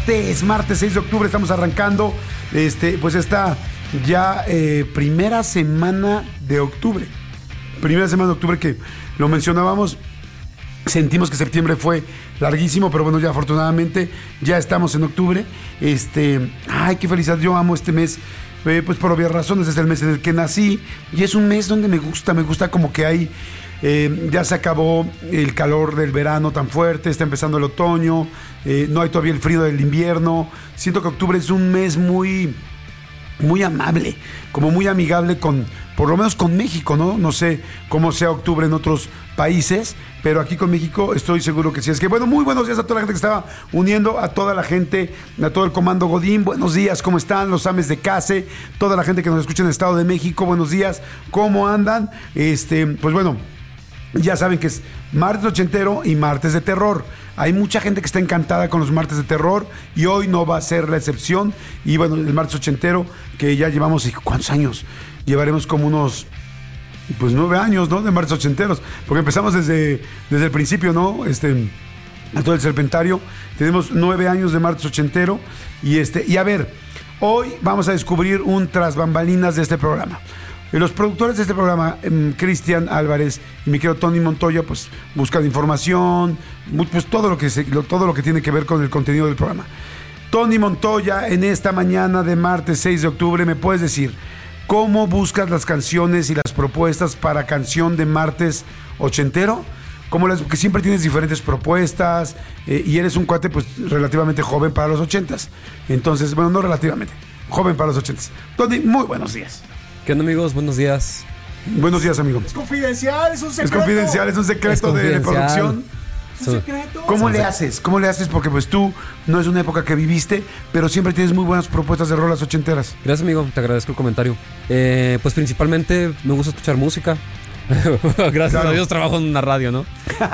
martes 6 de octubre, estamos arrancando pues esta ya primera semana de octubre. Primera semana de octubre que lo mencionábamos. Sentimos que septiembre fue larguísimo, pero bueno, ya afortunadamente ya estamos en octubre. Ay, qué felicidad, yo amo este mes, pues por obvias razones, es el mes en el que nací y es un mes donde me gusta como que hay, ya se acabó el calor del verano tan fuerte, está empezando el otoño, no hay todavía el frío del invierno. Siento que octubre es un mes muy amable, como muy amigable por lo menos con México, ¿no? No sé cómo sea octubre en otros países, pero aquí con México estoy seguro que sí. Es que, bueno, muy buenos días a toda la gente que estaba uniendo, a toda la gente, a todo el Comando Godín. Buenos días, ¿cómo están? Los ames de CASE, toda la gente que nos escucha en el Estado de México, buenos días, ¿cómo andan? Pues bueno, ya saben que es martes ochentero y martes de terror. Hay mucha gente que está encantada con los martes de terror y hoy no va a ser la excepción. Y bueno, el martes ochentero, que ya llevamos, ¿cuántos años? Llevaremos como unos, pues 9 años, ¿no? De martes ochenteros, porque empezamos desde el principio, ¿no? A todo el Serpentario. Tenemos 9 años de martes ochentero y a ver, hoy vamos a descubrir un tras bambalinas de este programa. Los productores de este programa, Cristian Álvarez y mi querido Tony Montoya, pues buscan información, pues todo lo que tiene que ver con el contenido del programa. Tony Montoya, en esta mañana de martes 6 de octubre, ¿me puedes decir cómo buscas las canciones y las propuestas para canción de martes ochentero? Porque siempre tienes diferentes propuestas y eres un cuate pues relativamente joven para los ochentas. Entonces, bueno, no relativamente, joven para los ochentas. Tony, muy buenos días. ¿Qué onda, amigos? Buenos días. Buenos días, amigo. Es confidencial, es un secreto. Es confidencial, es un secreto de producción. Es un secreto. ¿Cómo le haces? Porque pues tú no es una época que viviste, pero siempre tienes muy buenas propuestas de rolas ochenteras. Gracias, amigo. Te agradezco el comentario. Pues principalmente me gusta escuchar música. Gracias a Dios trabajo en una radio, ¿no?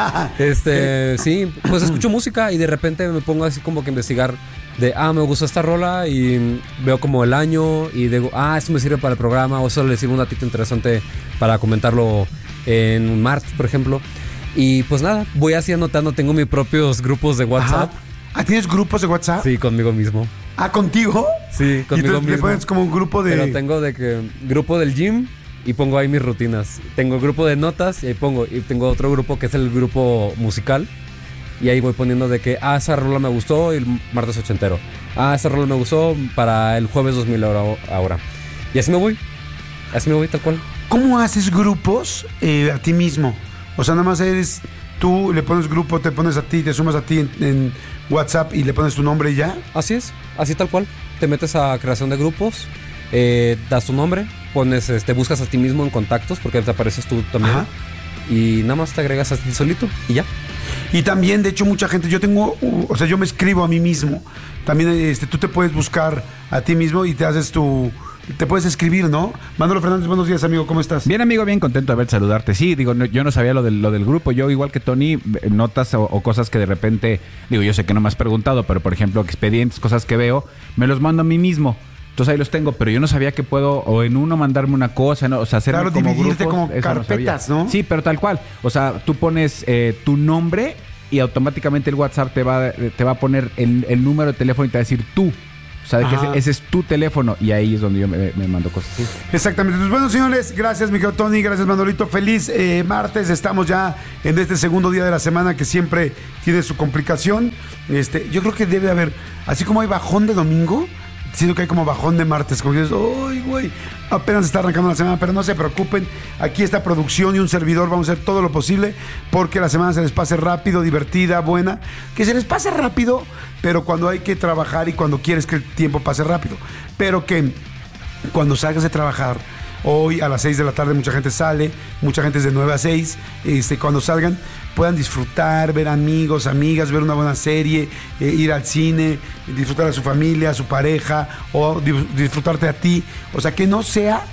Sí, pues escucho música y de repente me pongo así como que a investigar me gusta esta rola y veo como el año y digo, esto me sirve para el programa o eso le sirve un datito interesante para comentarlo en un martes, por ejemplo. Y pues nada, voy así anotando, tengo mis propios grupos de WhatsApp. ¿Tienes grupos de WhatsApp? Sí, conmigo mismo. ¿Contigo? Sí, conmigo mismo. Le pones como un grupo de... Pero tengo grupo del gym y pongo ahí mis rutinas. Tengo el grupo de notas y ahí pongo. Y tengo otro grupo que es el grupo musical. Y ahí voy poniendo de que, esa rola me gustó el martes ochentero. Esa rola me gustó para el jueves 2000 ahora. Y así me voy tal cual. ¿Cómo haces grupos a ti mismo? O sea, nada más eres tú, le pones grupo, te pones a ti, te sumas a ti en WhatsApp y le pones tu nombre y ya. Así es, así tal cual. Te metes a creación de grupos, das tu nombre, pones, buscas a ti mismo en contactos porque te apareces tú también. Ajá. Y nada más te agregas a ti solito y ya. Y también, de hecho, mucha gente, yo me escribo a mí mismo. También tú te puedes buscar a ti mismo y te puedes escribir, ¿no? Manolo Fernández, buenos días, amigo, ¿cómo estás? Bien, amigo, bien contento de verte, saludarte. Sí, yo no sabía lo del grupo. Yo, igual que Tony, notas o cosas que de repente, yo sé que no me has preguntado, pero por ejemplo, expedientes, cosas que veo, me los mando a mí mismo. Entonces ahí los tengo, pero yo no sabía que puedo o en uno mandarme una cosa, ¿no? O sea, hacerme como dividirte grupos, como carpetas, ¿no? Sí, pero tal cual. O sea, tú pones tu nombre y automáticamente el WhatsApp te va a poner el número de teléfono y te va a decir tú. O sea, que ese es tu teléfono y ahí es donde yo me mando cosas así. Exactamente. Pues bueno, señores, gracias, mi querido Tony, gracias, Manolito. Feliz martes. Estamos ya en este segundo día de la semana que siempre tiene su complicación. Yo creo que debe haber, así como hay bajón de domingo, siento que hay como bajón de martes, como que dices, ¡ay, güey! Apenas está arrancando la semana, pero no se preocupen. Aquí está producción y un servidor, vamos a hacer todo lo posible porque la semana se les pase rápido, divertida, buena. Que se les pase rápido, pero cuando hay que trabajar y cuando quieres que el tiempo pase rápido. Pero que cuando salgas de trabajar, hoy a las 6 de la tarde mucha gente sale, mucha gente es de 9 a 6, cuando salgan puedan disfrutar, ver amigos, amigas, ver una buena serie, ir al cine, disfrutar a su familia, a su pareja o disfrutarte a ti. O sea, que no sea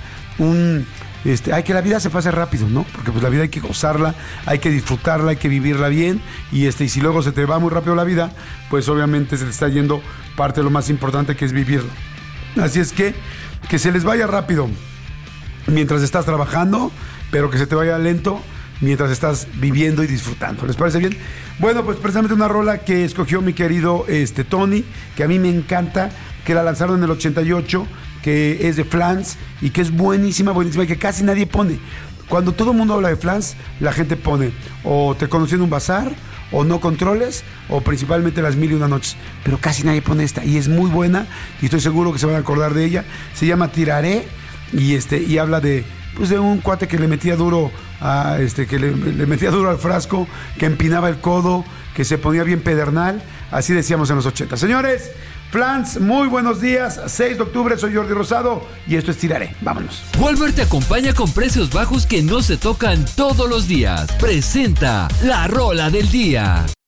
que la vida se pase rápido, ¿no? Porque pues la vida hay que gozarla, hay que disfrutarla, hay que vivirla bien y si luego se te va muy rápido la vida, pues obviamente se te está yendo parte de lo más importante que es vivirla. Así es que se les vaya rápido mientras estás trabajando, pero que se te vaya lento mientras estás viviendo y disfrutando. ¿Les parece bien? Bueno, pues precisamente una rola que escogió mi querido Tony, que a mí me encanta, que la lanzaron en el 88, que es de Flans y que es buenísima, buenísima, y que casi nadie pone. Cuando todo el mundo habla de Flans, la gente pone o Te conocí en un bazar, o No controles, o principalmente Las mil y una noches, pero casi nadie pone esta, y es muy buena, y estoy seguro que se van a acordar de ella. Se llama Tiraré, y habla de un cuate que le metía duro le metía duro al frasco, que empinaba el codo, que se ponía bien pedernal, así decíamos en los 80. Señores, Flans, muy buenos días. 6 de octubre, soy Jordi Rosado y esto es Tiraré. Vámonos. Walmart te acompaña con precios bajos que no se tocan todos los días. Presenta la rola del día.